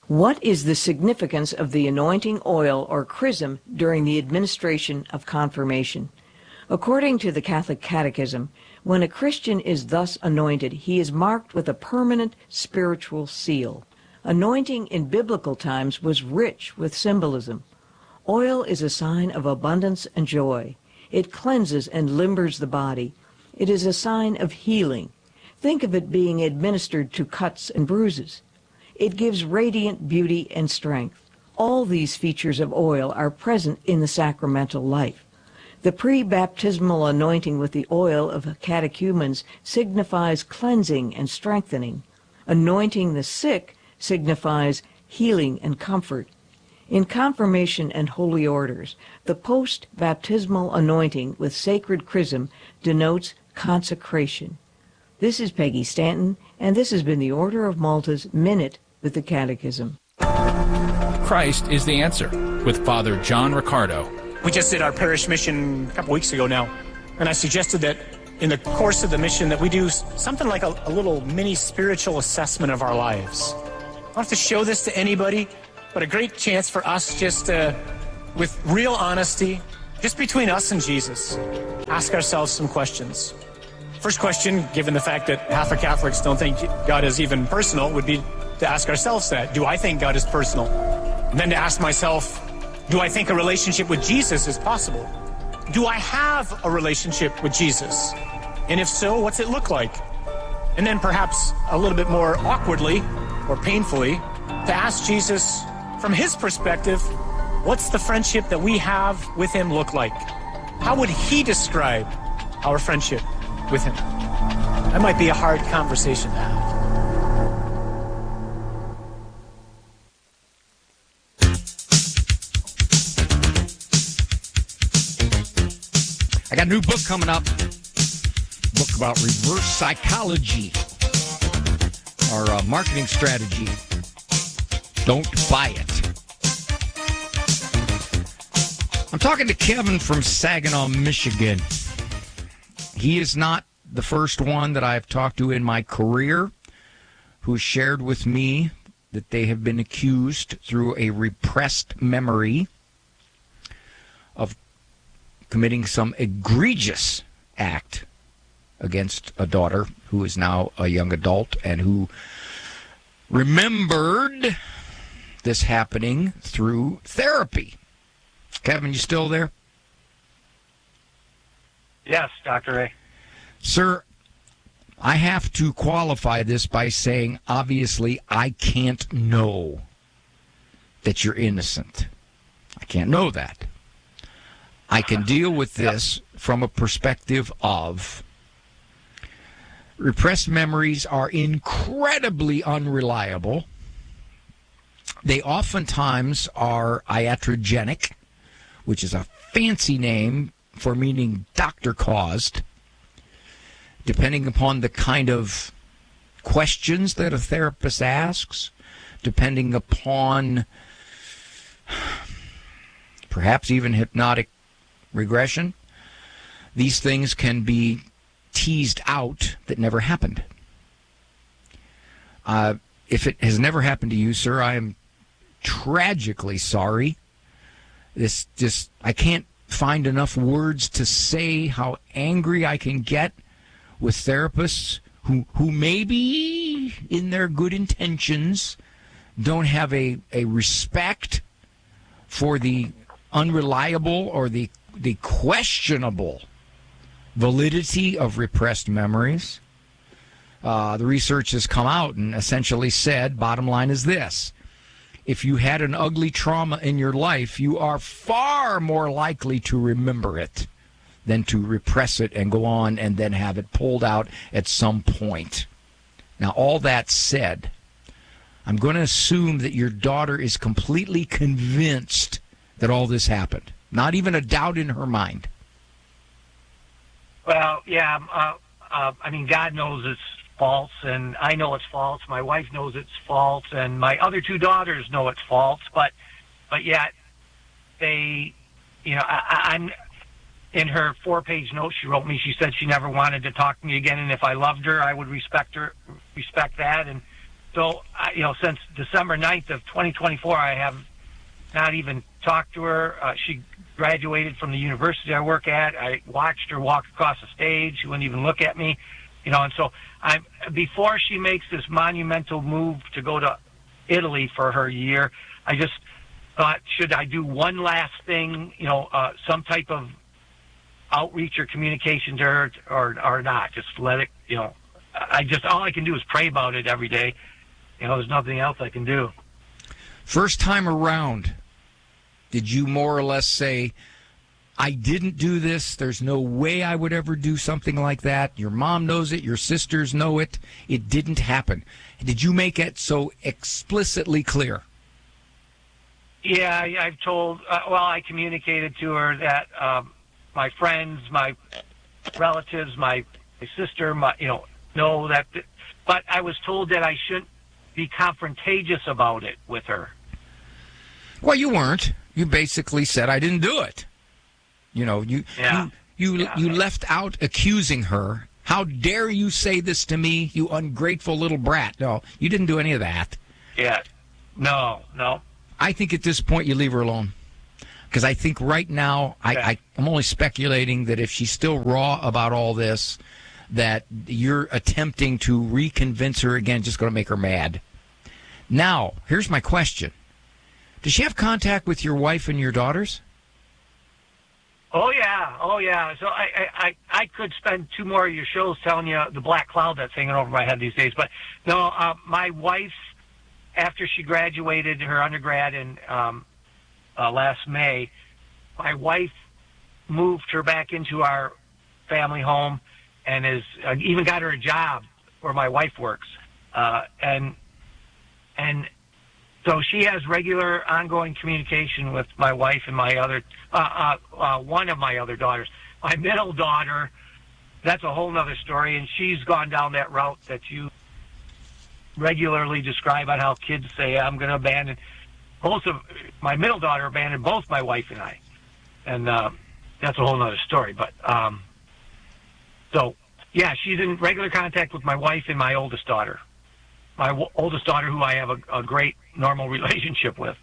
What is the significance of the anointing oil or chrism during the administration of confirmation? According to the Catholic Catechism, when a Christian is thus anointed, he is marked with a permanent spiritual seal. Anointing in biblical times was rich with symbolism. Oil is a sign of abundance and joy. It cleanses and limbers the body. It is a sign of healing. Think of it being administered to cuts and bruises. It gives radiant beauty and strength. All these features of oil are present in the sacramental life. The pre-baptismal anointing with the oil of catechumens signifies cleansing and strengthening. Anointing the sick signifies healing and comfort. In confirmation and holy orders, the post-baptismal anointing with sacred chrism denotes consecration. This is Peggy Stanton, and this has been the Order of Malta's Minute with the Catechism. Christ is the answer with Father John Riccardo. We just did our parish mission a couple weeks ago now, and I suggested that in the course of the mission that we do something like a little mini spiritual assessment of our lives. I don't have to show this to anybody, but a great chance for us just with real honesty, just between us and Jesus, ask ourselves some questions. First question, given the fact that half of Catholics don't think God is even personal, would be to ask ourselves that. Do I think God is personal? And then to ask myself, do I think a relationship with Jesus is possible? Do I have a relationship with Jesus? And if so, what's it look like? And then perhaps a little bit more awkwardly or painfully, to ask Jesus from his perspective, what's the friendship that we have with him look like? How would he describe our friendship with him? That might be a hard conversation to have. I got a new book coming up. Book about reverse psychology, our marketing strategy. Don't buy it. I'm talking to Kevin from Saginaw, Michigan. He is not the first one that I've talked to in my career who shared with me that they have been accused through a repressed memory of committing some egregious act against a daughter who is now a young adult and who remembered this happening through therapy. Kevin, you still there? Yes, Dr. A. Sir, I have to qualify this by saying, obviously, I can't know that you're innocent. I can't know that. I can deal with this from a perspective of repressed memories are incredibly unreliable. They oftentimes are iatrogenic, which is a fancy name for meaning doctor-caused, depending upon the kind of questions that a therapist asks, depending upon perhaps even hypnotic regression. These things can be teased out that never happened. If it has never happened to you, sir, I am tragically sorry. I can't find enough words to say how angry I can get with therapists who maybe in their good intentions don't have a respect for the unreliable or the questionable validity of repressed memories. The research has come out and essentially said, bottom line is this: if you had an ugly trauma in your life, you are far more likely to remember it than to repress it and go on and then have it pulled out at some point. Now, all that said, I'm going to assume that your daughter is completely convinced that all this happened. Not even a doubt in her mind. Well, yeah, I mean, God knows it's false, and I know it's false. My wife knows it's false, and my other two daughters know it's false, but yet they, I'm in her 4-page note she wrote me. She said she never wanted to talk to me again, and if I loved her, I would respect that. And So, since December 9th of 2024, I have not even talked to her. She graduated from the university I work at. I watched her walk across the stage. She wouldn't even look at me, and so before she makes this monumental move to go to Italy for her year, I just thought, should I do one last thing, some type of outreach or communication to her or not? Just let it, all I can do is pray about it every day. There's nothing else I can do. First time around, did you more or less say, I didn't do this, there's no way I would ever do something like that, your mom knows it, your sisters know it, it didn't happen? Did you make it so explicitly clear? Yeah, I've told, I communicated to her that my friends, my relatives, my sister, know that, but I was told that I shouldn't be confrontagious about it with her. Well, you weren't. You basically said, I didn't do it. You left out accusing her. How dare you say this to me, you ungrateful little brat? No, you didn't do any of that. Yeah. No. I think at this point you leave her alone. Because I think right now, I'm only speculating that if she's still raw about all this, that you're attempting to reconvince her again, just going to make her mad. Now, here's my question. Does she have contact with your wife and your daughters? Oh, yeah. So I could spend 2 more of your shows telling you the black cloud that's hanging over my head these days. But, no, my wife, after she graduated her undergrad in last May, my wife moved her back into our family home and has even got her a job where my wife works. And so she has regular ongoing communication with my wife and my other, one of my other daughters. My middle daughter, that's a whole other story, and she's gone down that route that you regularly describe on how kids say, I'm going to abandon. My middle daughter abandoned both my wife and I. And that's a whole other story. But, so, yeah, she's in regular contact with my wife and my oldest daughter. My oldest daughter, who I have a great normal relationship with.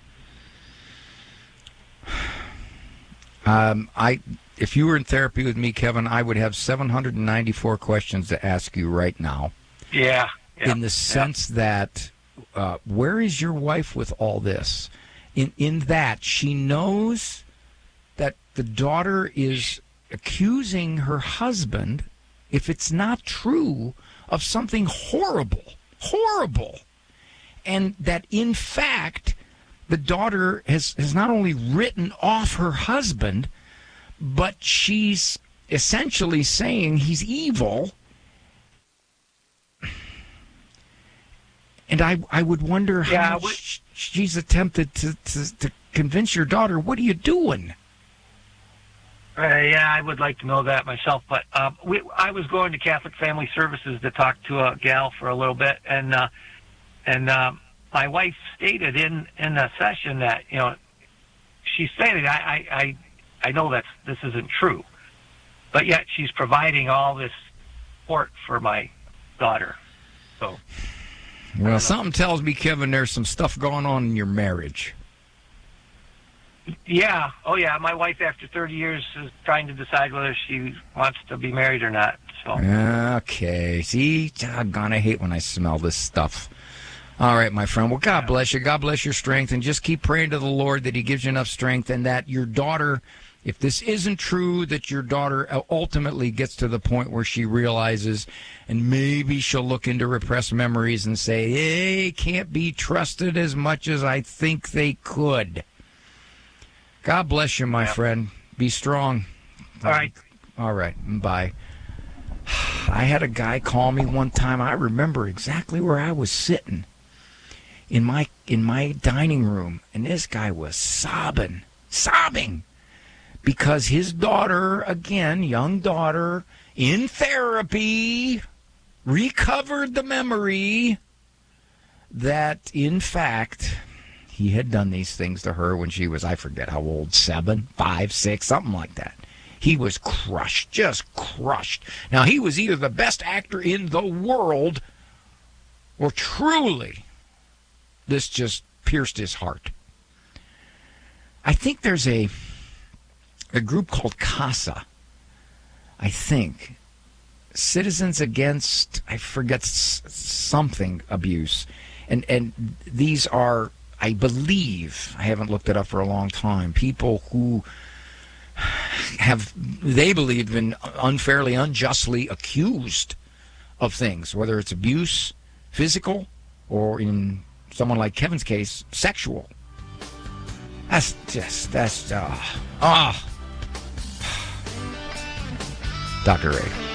If you were in therapy with me, Kevin, I would have 794 questions to ask you right now. Yeah. In the sense that, where is your wife with all this? In that she knows that the daughter is accusing her husband, if it's not true, of something horrible, and that in fact the daughter has not only written off her husband, but she's essentially saying he's evil. And I would wonder how she's attempted to convince your daughter. What are you doing? I would like to know that myself. But I was going to Catholic Family Services to talk to a gal for a little bit, and my wife stated in a session that she stated I know that this isn't true, but yet she's providing all this support for my daughter. So. Well, something tells me, Kevin, there's some stuff going on in your marriage. Yeah. Oh, yeah. My wife, after 30 years, is trying to decide whether she wants to be married or not. So. Okay. See, doggone, I hate when I smell this stuff. All right, my friend. Well, God bless you. God bless your strength. And just keep praying to the Lord that he gives you enough strength and that your daughter, if this isn't true, that your daughter ultimately gets to the point where she realizes, and maybe she'll look into repressed memories and say, hey, can't be trusted as much as I think they could. God bless you, my friend. Be strong. All right. All right. Bye. I had a guy call me one time. I remember exactly where I was sitting in my dining room, and this guy was sobbing. Because his daughter, again, young daughter, in therapy, recovered the memory that, in fact, he had done these things to her when she was, I forget how old, 7, 5, 6, something like that. He was crushed, just crushed. Now, he was either the best actor in the world Well, truly, this just pierced his heart. I think there's a group called CASA, I think, Citizens Against, I forget, something abuse. And these are, I believe, I haven't looked it up for a long time, people who have, they believe, been unfairly, unjustly accused of things, whether it's abuse, physical, or in someone like Kevin's case, sexual. Dr. Ray.